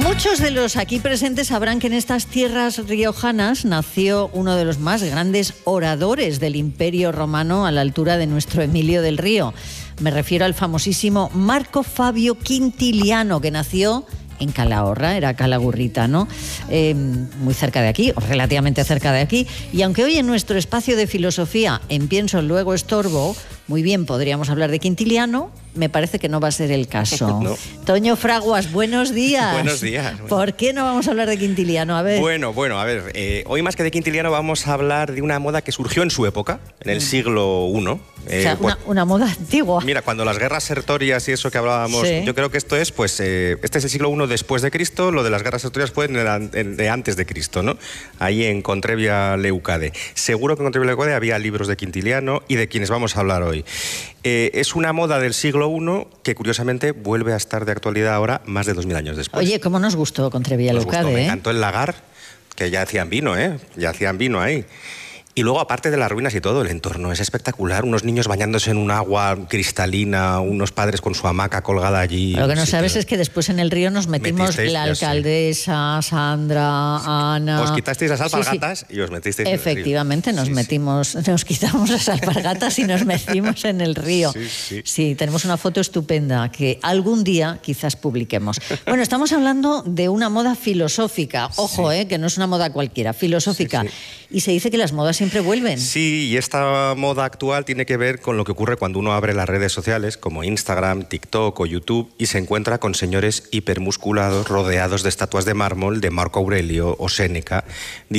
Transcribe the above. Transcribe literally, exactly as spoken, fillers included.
Muchos de los aquí presentes sabrán que en estas tierras riojanas nació uno de los más grandes oradores del Imperio Romano a la altura de nuestro Emilio del Río. Me refiero al famosísimo Marco Fabio Quintiliano, que nació en Calahorra, era Calagurrita, ¿no? Eh, muy cerca de aquí, o relativamente cerca de aquí. Y aunque hoy en nuestro espacio de filosofía, en Pienso Luego Estorbo, muy bien podríamos hablar de Quintiliano, me parece que no va a ser el caso. No. Toño Fraguas, buenos días. Buenos días. ¿Por qué no vamos a hablar de Quintiliano? A ver. Bueno, bueno, a ver, eh, hoy más que de Quintiliano vamos a hablar de una moda que surgió en su época, en el siglo primero. Eh, o sea, una, una moda antigua. Mira, cuando las guerras sertorias y eso que hablábamos, sí. Yo creo que esto es, pues, eh, este es el siglo primero después de Cristo, lo de las guerras sertorias fue en el, en, de antes de Cristo, ¿no? Ahí en Contrevia Leucade. Seguro que en Contrevia Leucade había libros de Quintiliano y de quienes vamos a hablar hoy. Eh, es una moda del siglo primero que curiosamente vuelve a estar de actualidad ahora, más de dos mil años después. Oye, ¿cómo nos gustó Contrevia Leucade? Gustó, ¿eh? Me encantó el lagar, que ya hacían vino, ¿eh? Ya hacían vino ahí. Y luego, aparte de las ruinas y todo, el entorno es espectacular. Unos niños bañándose en un agua cristalina, unos padres con su hamaca colgada allí. Lo que no sabes es que después en el río nos metimos la alcaldesa, Sandra, Ana... Os quitasteis las alpargatas sí, sí. y os metisteis Efectivamente, en el río. nos sí, metimos, sí. nos quitamos las alpargatas y nos metimos en el río. Sí, sí. sí, tenemos una foto estupenda que algún día quizás publiquemos. Bueno, estamos hablando de una moda filosófica. Ojo, sí. eh, que no es una moda cualquiera, filosófica. Sí, sí. Y se dice que las modas siempre vuelven. Sí, y esta moda actual tiene que ver con lo que ocurre cuando uno abre las redes sociales como Instagram, TikTok o YouTube y se encuentra con señores hipermusculados rodeados de estatuas de mármol de Marco Aurelio o Séneca.